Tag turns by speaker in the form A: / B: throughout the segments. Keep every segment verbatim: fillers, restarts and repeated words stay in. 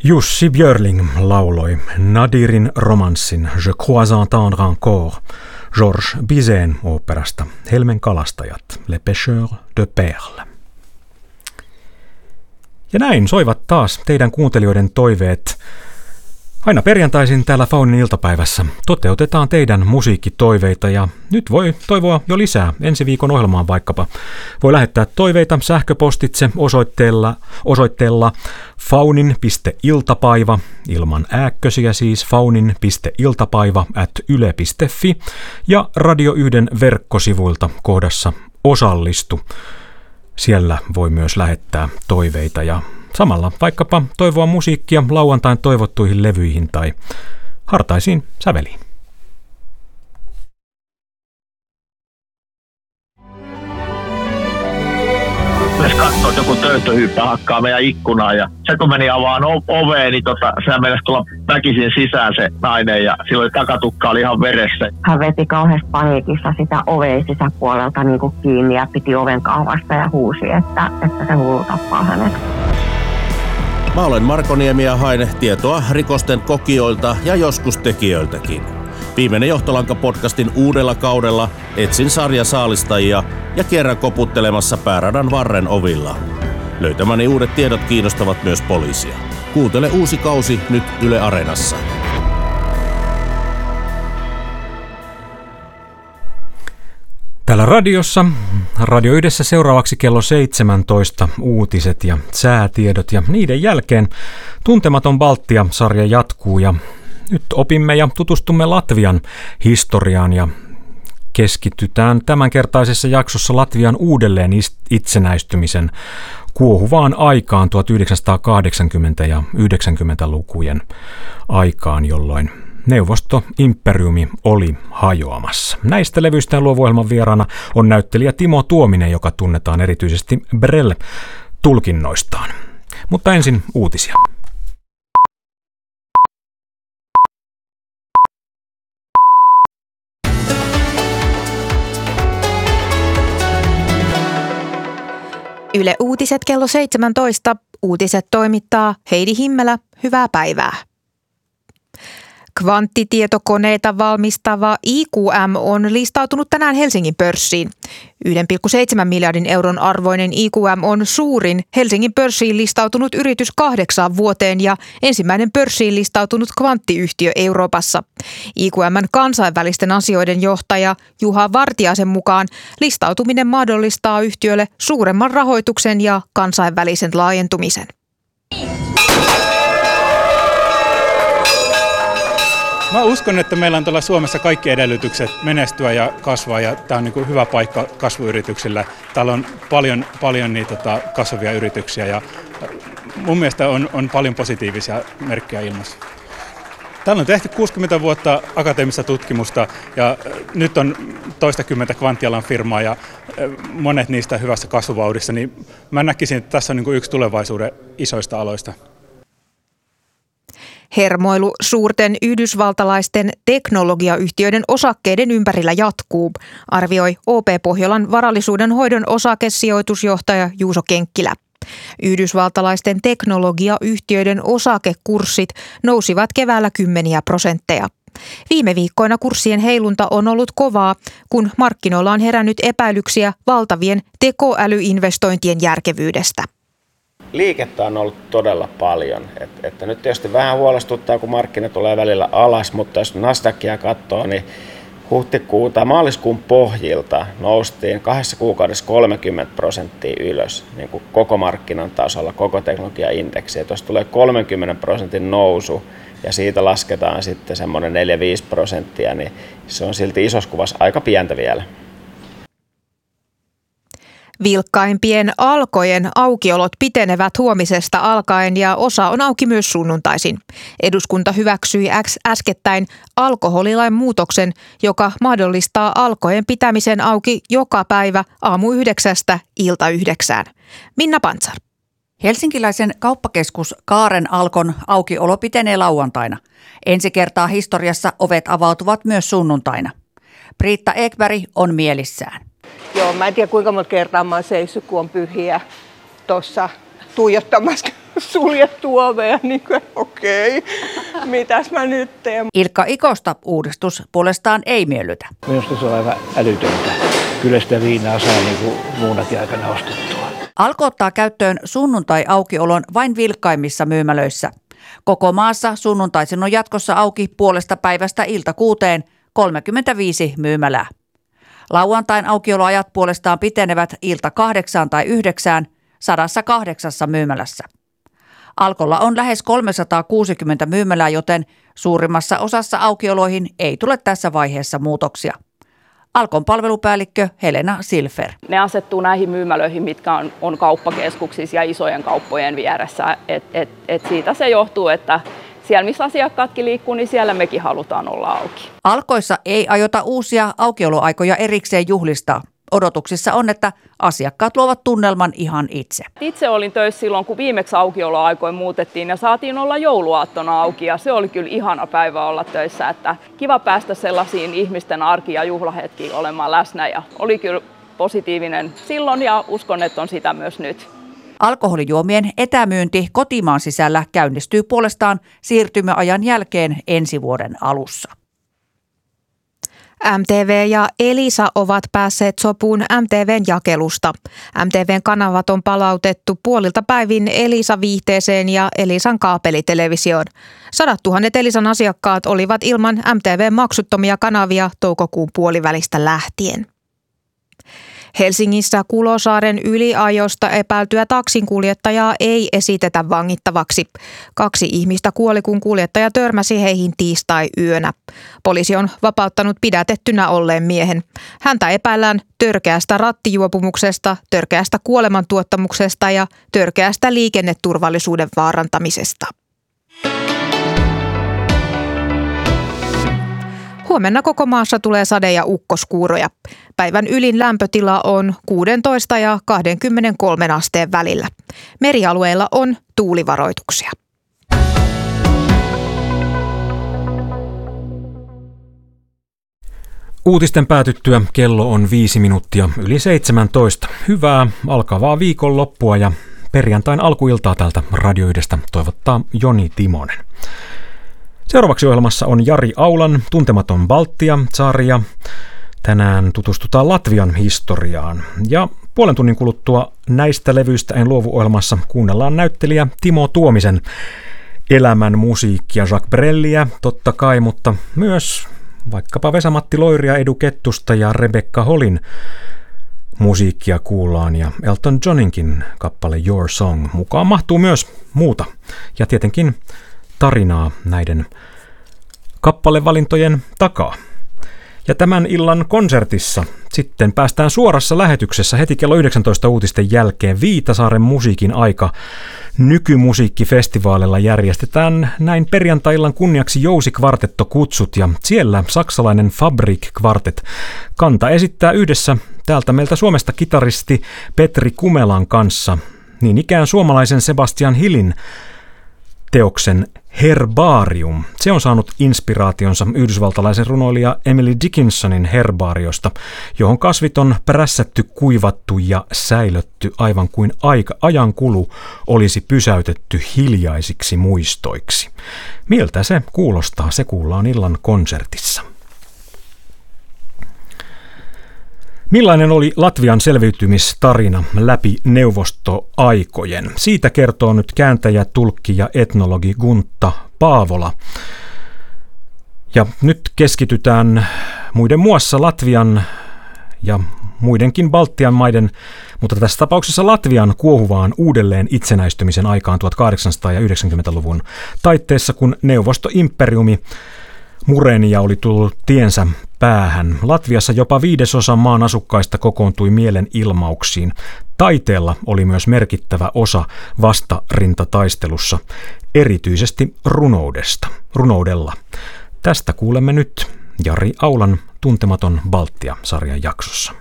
A: Jussi Björling lauloi Nadirin romanssin Je crois entendre encore Georges Bizet'n oopperasta Helmen kalastajat, Le Pêcheur de Perles. Ja näin soivat taas teidän kuuntelijoiden toiveet. Aina perjantaisin täällä Faunin iltapäivässä toteutetaan teidän musiikkitoiveita ja nyt voi toivoa jo lisää ensi viikon ohjelmaan vaikkapa. Voi lähettää toiveita sähköpostitse osoitteella, osoitteella faunin piste iltapaiva, ilman ääkkösiä siis faunin piste iltapaiva at yle piste fi ja Radio yhden verkkosivuilta kohdassa osallistu. Siellä voi myös lähettää toiveita ja samalla vaikkapa toivoa musiikkia lauantain toivottuihin levyihin tai hartaisiin säveliin.
B: Jos katsoo, että joku töyttöhyyppä hakkaa meidän ikkunaan ja se kun meni avaan oveen, niin tota, sehän meinasi tulla väkisin sisään se nainen ja silloin takatukka oli ihan veressä.
C: Hän veti kauheassa paniikissa sitä oveen sisäpuolelta niin kuin kiinni ja piti oven kahvasta ja huusi, että, että se hullu tappaa hänet.
D: Mä olen Marko Niemi ja haen tietoa rikosten kokijoilta ja joskus tekijöiltäkin. Viimeinen Johtolanka-podcastin uudella kaudella etsin sarjasaalistajia ja kierrän koputtelemassa pääradan varren ovilla. Löytämäni uudet tiedot kiinnostavat myös poliisia. Kuuntele uusi kausi nyt Yle Areenassa.
A: Täällä radiossa, Radio Yhdessä seuraavaksi kello seitsemäntoista uutiset ja säätiedot ja niiden jälkeen Tuntematon Baltia-sarja jatkuu ja nyt opimme ja tutustumme Latvian historiaan ja keskitytään tämänkertaisessa jaksossa Latvian uudelleen itsenäistymisen kuohuvaan aikaan tuhatyhdeksänsataakahdeksankymmentä- ja yhdeksänkymmentälukujen aikaan, jolloin Neuvosto-imperiumi oli hajoamassa. Näistä levyistä luovuohjelman vieraana on näyttelijä Timo Tuominen, joka tunnetaan erityisesti Brel-tulkinnoistaan. Mutta ensin uutisia.
E: Yle Uutiset kello seitsemäntoista. Uutiset toimittaa Heidi Himmelä. Hyvää päivää. Kvanttitietokoneita valmistava I Q M on listautunut tänään Helsingin pörssiin. yksi pilkku seitsemän miljardin euron arvoinen I Q M on suurin Helsingin pörssiin listautunut yritys kahdeksaan vuoteen ja ensimmäinen pörssiin listautunut kvanttiyhtiö Euroopassa. I Q M:n kansainvälisten asioiden johtaja Juha Vartiaisen mukaan listautuminen mahdollistaa yhtiölle suuremman rahoituksen ja kansainvälisen laajentumisen.
F: Mä uskon, että meillä on tuolla Suomessa kaikki edellytykset menestyä ja kasvaa ja tämä on niin kuin hyvä paikka kasvuyrityksillä. Täällä on paljon, paljon niitä tota, kasvavia yrityksiä ja mun mielestä on, on paljon positiivisia merkkejä ilmassa. Täällä on tehty kuusikymmentä vuotta akateemista tutkimusta ja nyt on toistakymmentä kvanttialan firmaa ja monet niistä hyvässä kasvuvauhdissa, niin mä näkisin, että tässä on niin kuin yksi tulevaisuuden isoista aloista.
E: Hermoilu suurten yhdysvaltalaisten teknologiayhtiöiden osakkeiden ympärillä jatkuu, arvioi O P Pohjolan varallisuuden hoidon osakesijoitusjohtaja Juuso Kenkkilä. Yhdysvaltalaisten teknologiayhtiöiden osakekurssit nousivat keväällä kymmeniä prosentteja. Viime viikkoina kurssien heilunta on ollut kovaa, kun markkinoilla on herännyt epäilyksiä valtavien tekoälyinvestointien järkevyydestä.
G: Liikettä on ollut todella paljon. Et, että nyt tietysti vähän huolestuttaa, kun markkina tulee välillä alas, mutta jos Nasdaqia katsoo, niin huhtikuun tai maaliskuun pohjilta noustiin kahdessa kuukaudessa kolmekymmentä prosenttia ylös niin kuin koko markkinan tasolla, koko teknologiaindeksi. Et jos tulee kolmenkymmenen prosentin nousu ja siitä lasketaan sitten semmoinen neljä viisi prosenttia, niin se on silti isossa kuvassa aika pientä vielä.
E: Vilkkaimpien Alkojen aukiolot pitenevät huomisesta alkaen ja osa on auki myös sunnuntaisin. Eduskunta hyväksyi äskettäin alkoholilain muutoksen, joka mahdollistaa Alkojen pitämisen auki joka päivä aamu yhdeksästä ilta yhdeksään. Minna Pantsar.
H: Helsinkiläisen kauppakeskus Kaaren Alkon aukiolo pitenee lauantaina. Ensi kertaa historiassa ovet avautuvat myös sunnuntaina. Britta Ekberg on mielissään.
I: Joo, mä en tiedä kuinka monta kertaa mä oon seissyt, kun on pyhiä tuossa tuijottamassa suljettu ovea, niin kuin okei, okay. Mitäs mä nyt teen?
H: Ilkka Ikosta uudistus puolestaan ei miellytä.
J: Minusta se on aivan älytöntä. Kyllä sitä viinaa saa niin kuin muunakin aikana ostettua.
H: Alko ottaa käyttöön sunnuntai-aukiolon vain vilkkaimmissa myymälöissä. Koko maassa sunnuntaisin on jatkossa auki puolesta päivästä ilta kuuteen kolmekymmentäviisi myymälää. Lauantain aukioloajat puolestaan pitenevät ilta kahdeksaan tai yhdeksään sadassa kahdeksassa myymälässä. Alkolla on lähes kolmesataakuusikymmentä myymälää, joten suurimmassa osassa aukioloihin ei tule tässä vaiheessa muutoksia. Alkon palvelupäällikkö Helena Silfer.
K: Ne asettuu näihin myymälöihin, mitkä on, on kauppakeskuksissa ja isojen kauppojen vieressä. Et, et, et siitä se johtuu, että siellä missä asiakkaatkin liikkuu, niin siellä mekin halutaan olla auki.
H: Alkoissa ei aiota uusia aukioloaikoja erikseen juhlistaa. Odotuksissa on, että asiakkaat luovat tunnelman ihan itse.
K: Itse olin töissä silloin, kun viimeksi aukioloaikoin muutettiin ja saatiin olla jouluaattona auki. Ja se oli kyllä ihana päivä olla töissä. Että kiva päästä sellaisiin ihmisten arki- ja juhlahetkiin olemaan läsnä. Ja oli kyllä positiivinen silloin ja uskon, että on sitä myös nyt.
H: Alkoholijuomien etämyynti kotimaan sisällä käynnistyy puolestaan siirtymäajan jälkeen ensi vuoden alussa.
E: M T V ja Elisa ovat päässeet sopuun M T V:n jakelusta. M T V:n kanavat on palautettu puolilta päivin Elisa-viihteeseen ja Elisan kaapelitelevisioon. Sadat tuhannet Elisan asiakkaat olivat ilman M T V:n maksuttomia kanavia toukokuun puolivälistä lähtien. Helsingissä Kulosaaren yliajosta epäiltyä taksinkuljettajaa ei esitetä vangittavaksi. Kaksi ihmistä kuoli, kun kuljettaja törmäsi heihin tiistai-yönä. Poliisi on vapauttanut pidätettynä olleen miehen. Häntä epäillään törkeästä rattijuopumuksesta, törkeästä kuolemantuottamuksesta ja törkeästä liikenneturvallisuuden vaarantamisesta. Huomenna koko maassa tulee sade- ja ukkoskuuroja. Päivän ylin lämpötila on kuusitoista ja kaksikymmentäkolme asteen välillä. Merialueilla on tuulivaroituksia.
A: Uutisten päätyttyä kello on viisi minuuttia yli seitsemäntoista. Hyvää alkavaa viikonloppua ja perjantain alkuiltaa täältä Radio Yhdestä toivottaa Joni Timonen. Seuraavaksi ohjelmassa on Jari Aulan Tuntematon Baltia-sarja. Tänään tutustutaan Latvian historiaan. Ja puolen tunnin kuluttua Näistä levyistä en luovu -ohjelmassa kuunnellaan näyttelijä Timo Tuomisen elämän musiikkia, Jacques Brelliä totta kai, mutta myös vaikkapa Vesa-Matti Loiria, Edu Kettusta ja Rebecca Holin musiikkia kuullaan ja Elton Johninkin kappale Your Song. Mukaan mahtuu myös muuta ja tietenkin tarinaa näiden kappalevalintojen takaa. Ja tämän illan konsertissa sitten päästään suorassa lähetyksessä heti kello yhdeksäntoista uutisten jälkeen Viitasaaren musiikin aika. Nykymusiikkifestivaalilla järjestetään näin perjantai-illan kunniaksi Jousi-kvartetto-kutsut ja siellä saksalainen Fabrik-kvartet Kanta esittää yhdessä täältä meiltä Suomesta kitaristi Petri Kumelan kanssa niin ikään suomalaisen Sebastian Hillin teoksen Herbarium. Se on saanut inspiraationsa yhdysvaltalaisen runoilija Emily Dickinsonin herbaariosta, johon kasvit on prässätty, kuivattu ja säilötty aivan kuin aika, ajankulu olisi pysäytetty hiljaisiksi muistoiksi. Miltä se kuulostaa? Se kuullaan illan konsertissa. Millainen oli Latvian selviytymistarina läpi neuvostoaikojen? Siitä kertoo nyt kääntäjä, tulkki ja etnologi Gunta Paavola. Ja nyt keskitytään muiden muassa Latvian ja muidenkin Baltian maiden, mutta tässä tapauksessa Latvian kuohuvaan uudelleen itsenäistymisen aikaan tuhatkahdeksansataayhdeksänkymmentäluvun taitteessa, kun neuvostoimperiumi mureni ja oli tullut tiensä päähän. Latviassa jopa viidesosa maan asukkaista kokoontui mielenilmauksiin. Taiteella oli myös merkittävä osa vastarintataistelussa, erityisesti runoudesta, runoudella. Tästä kuulemme nyt Jari Aulan Tuntematon Baltia-sarjan jaksossa.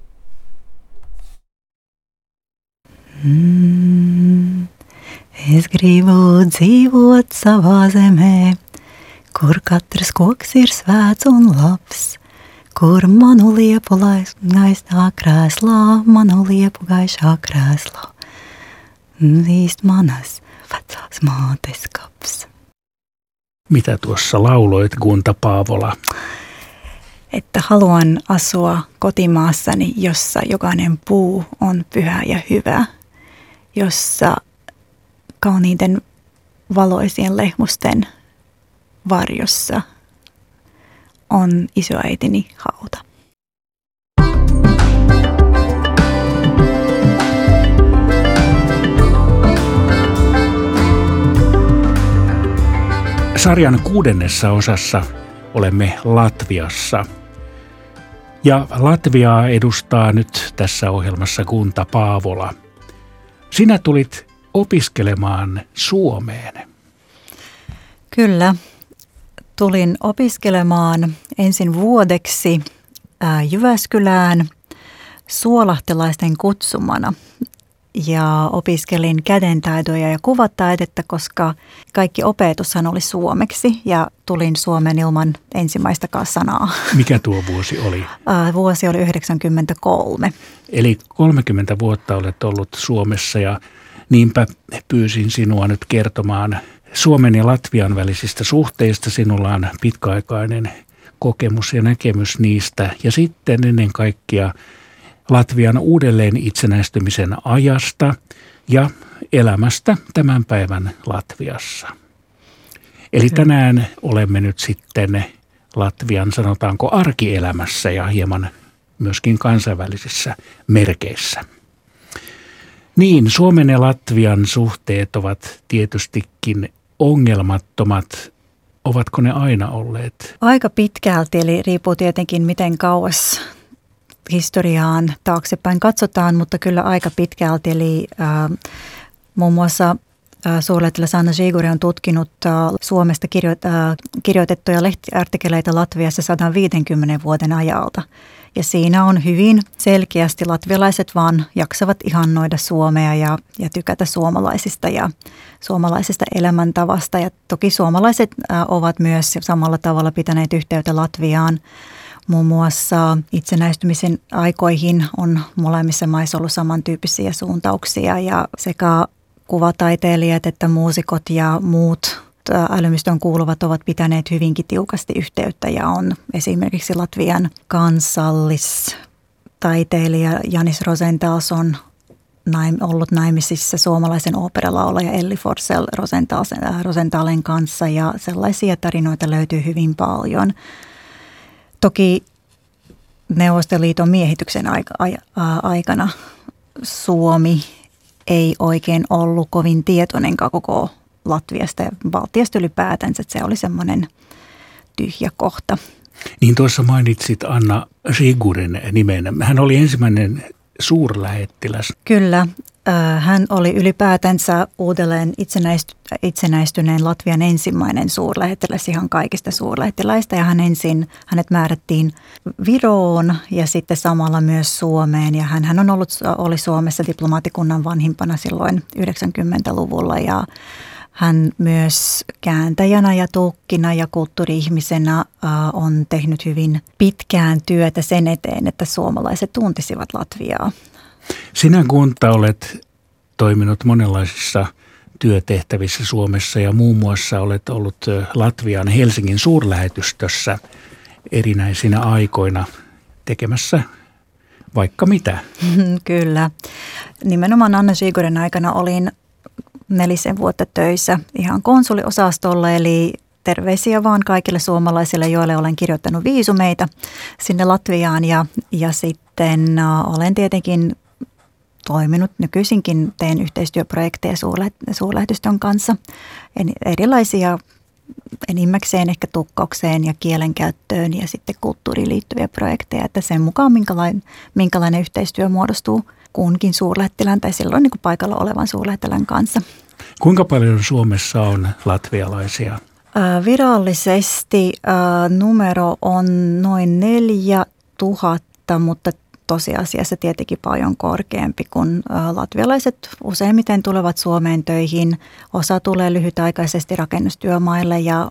L: Mm, es gribu dzīvot savā zemē, kur katrs koks ir svēts un labs, kur manu liepu gaisā krēslā, manu liepu gaišā krēslā. Zīst manas vecās mātes kaps.
J: Mitä tuossa lauloit, Gunta Paavola?
L: Että haluan asua kotimaassani, jossa jokainen puu on pyhä ja hyvä, jossa kauniiden valoisien lehmusten varjossa on isoäitini hauta.
J: Sarjan kuudennessa osassa olemme Latviassa. Ja Latviaa edustaa nyt tässä ohjelmassa Gunta Paavola. Sinä tulit opiskelemaan Suomeen.
L: Kyllä. Tulin opiskelemaan ensin vuodeksi ää, Jyväskylään suolahtelaisten kutsumana. Ja opiskelin kädentaitoja ja kuvataidetta, koska kaikki opetushan oli suomeksi ja tulin Suomeen ilman ensimmäistäkään sanaa.
J: Mikä tuo vuosi oli?
L: Vuosi oli yhdeksänkymmentäkolme.
J: Eli kolmekymmentä vuotta olet ollut Suomessa ja niinpä pyysin sinua nyt kertomaan Suomen ja Latvian välisistä suhteista. Sinulla on pitkäaikainen kokemus ja näkemys niistä ja sitten ennen kaikkea Latvian uudelleen itsenäistymisen ajasta ja elämästä tämän päivän Latviassa. Eli tänään olemme nyt sitten Latvian, sanotaanko, arkielämässä ja hieman myöskin kansainvälisissä merkeissä. Niin, Suomen ja Latvian suhteet ovat tietystikin ongelmattomat. Ovatko ne aina olleet?
L: Aika pitkälti, eli riippuu tietenkin miten kauas historiaan taaksepäin katsotaan, mutta kyllä aika pitkälti. Eli äh, muun muassa äh, suurlähettiläs Anna Žiguri on tutkinut äh, Suomesta kirjo, äh, kirjoitettuja lehtiartikkeleita Latviassa sata viisikymmentä vuoden ajalta. Ja siinä on hyvin selkeästi latvialaiset vaan jaksavat ihannoida Suomea ja, ja tykätä suomalaisista ja suomalaisesta elämäntavasta. Ja toki suomalaiset äh, ovat myös samalla tavalla pitäneet yhteyttä Latviaan. Muun muassa itsenäistymisen aikoihin on molemmissa maissa ollut samantyyppisiä suuntauksia ja sekä kuvataiteilijat että muusikot ja muut älymystön kuuluvat ovat pitäneet hyvinkin tiukasti yhteyttä ja on esimerkiksi Latvian kansallistaiteilija Janis Rosentals on naim, ollut naimisissa suomalaisen ooperalaulaja Elli Forsell Rosentalen kanssa ja sellaisia tarinoita löytyy hyvin paljon. Toki Neuvostoliiton miehityksen aikana Suomi ei oikein ollut kovin tietoinenkaan koko Latviasta ja Baltiasta ylipäätänsä. Se oli semmoinen tyhjä kohta.
J: Niin tuossa mainitsit Anna Žigurin nimen. Hän oli ensimmäinen suurlähettiläs.
L: Kyllä. Hän oli ylipäätänsä uudelleen itsenäistyneen Latvian ensimmäinen suurlähettiläs ihan kaikista suurlähettiläistä. Ja hän ensin, hänet määrättiin Viroon ja sitten samalla myös Suomeen. Ja hän, hän on ollut, oli Suomessa diplomaatikunnan vanhimpana silloin yhdeksänkymmentäluvulla ja hän myös kääntäjänä ja tulkkina ja kulttuuri-ihmisenä on tehnyt hyvin pitkään työtä sen eteen, että suomalaiset tuntisivat Latviaa.
J: Sinä, Gunta, olet toiminut monenlaisissa työtehtävissä Suomessa ja muun muassa olet ollut Latvian Helsingin suurlähetystössä erinäisinä aikoina tekemässä vaikka mitä.
L: Kyllä. Nimenomaan Anna Žigurin aikana olin nelisen vuotta töissä ihan konsuliosastolla, eli terveisiä vaan kaikille suomalaisille, joille olen kirjoittanut viisumeita sinne Latviaan ja, ja sitten uh, olen tietenkin toiminut, nykyisinkin teen yhteistyöprojekteja suurlähetystön kanssa, erilaisia enimmäkseen ehkä tukkaukseen ja kielenkäyttöön ja sitten kulttuuriin liittyviä projekteja, että sen mukaan minkälainen, minkälainen yhteistyö muodostuu kunkin suurlähettilän tai silloin niin kuin paikalla olevan suurlähettilän kanssa.
J: Kuinka paljon Suomessa on latvialaisia?
L: Virallisesti numero on noin neljä tuhatta, mutta tosiasiassa tietenkin paljon korkeampi, kun latvialaiset useimmiten tulevat Suomeen töihin. Osa tulee lyhytaikaisesti rakennustyömaille ja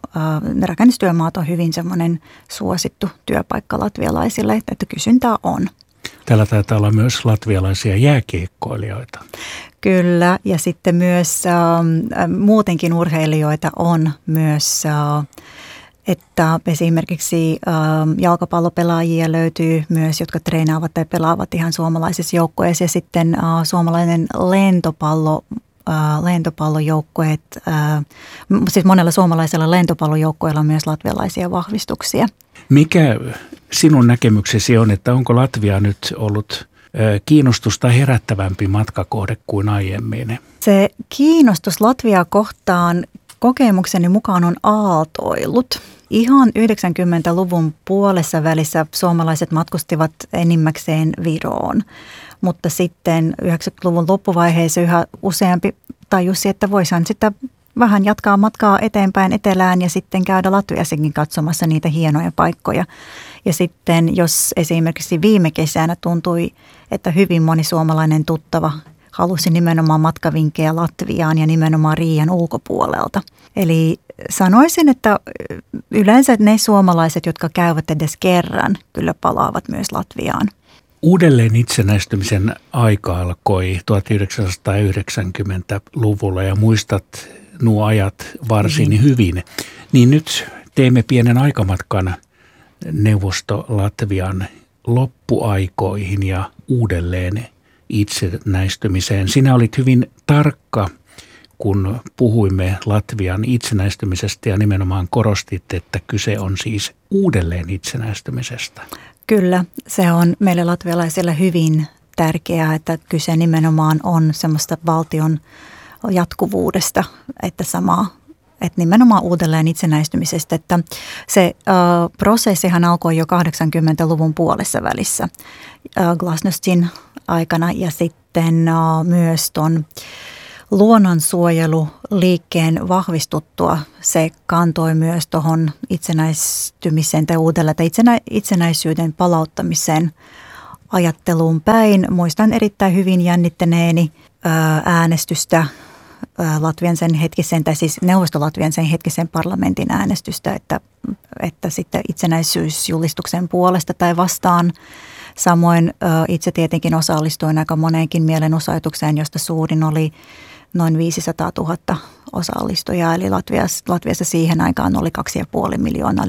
L: rakennustyömaat on hyvin semmoinen suosittu työpaikka latvialaisille, että kysyntää on.
J: Täällä taitaa olla myös latvialaisia jääkiekkoilijoita.
L: Kyllä, ja sitten myös äh, muutenkin urheilijoita on myös, äh, että esimerkiksi äh, jalkapallopelaajia löytyy myös, jotka treenaavat tai pelaavat ihan suomalaisissa joukkueissa, ja sitten äh, suomalainen lentopallo, äh, lentopallojoukkueet, äh, siis monella suomalaisella lentopallojoukkueella on myös latvialaisia vahvistuksia.
J: Mikä sinun näkemyksesi on, että onko Latvia nyt ollut kiinnostusta herättävämpi matkakohde kuin aiemmin?
L: Se kiinnostus Latviaa kohtaan kokemukseni mukaan on aaltoillut. Ihan yhdeksänkymmentäluvun puolessa välissä suomalaiset matkustivat enimmäkseen Viroon, mutta sitten yhdeksänkymmentäluvun loppuvaiheessa yhä useampi tajusi, että voisihan sitten vähän jatkaa matkaa eteenpäin etelään ja sitten käydä Latviassakin katsomassa niitä hienoja paikkoja. Ja sitten jos esimerkiksi viime kesänä tuntui, että hyvin moni suomalainen tuttava halusi nimenomaan matkavinkkejä Latviaan ja nimenomaan Riian ulkopuolelta. Eli sanoisin, että yleensä ne suomalaiset, jotka käyvät edes kerran, kyllä palaavat myös Latviaan.
J: Uudelleen itsenäistymisen aika alkoi tuhatyhdeksänsataayhdeksänkymmentäluvulla ja muistat nuo ajat varsin mm. hyvin. Niin nyt teemme pienen aikamatkan Neuvosto-Latvian loppuaikoihin ja uudelleen itsenäistymiseen. Sinä olit hyvin tarkka, kun puhuimme Latvian itsenäistymisestä ja nimenomaan korostit, että kyse on siis uudelleen itsenäistymisestä. Kyllä, se on meille latvialaisille hyvin tärkeää, että kyse nimenomaan on semmoista valtion jatkuvuudesta, että samaa, että nimenomaan uudelleen itsenäistymisestä, että se uh, prosessihan alkoi jo kahdeksankymmentäluvun puolessa välissä uh, glasnostin aikana ja sitten uh, myös ton luonnonsuojeluliikkeen vahvistuttua se kantoi myös tuohon itsenäistymiseen tai uudelleen tai itsenä, itsenäisyyden palauttamiseen ajatteluun päin. Muistan erittäin hyvin jännittäneeni ää, äänestystä ää, Latvian sen hetkisen, tai siis Neuvosto-Latvian sen hetkisen parlamentin äänestystä, että, että sitten itsenäisyysjulistuksen puolesta tai vastaan. Samoin ää, itse tietenkin osallistuin aika moneenkin mielenosoitukseen, josta suurin oli noin viisisataatuhatta osallistujaa, eli Latviassa, Latviassa siihen aikaan oli kaksi ja puoli miljoonaa,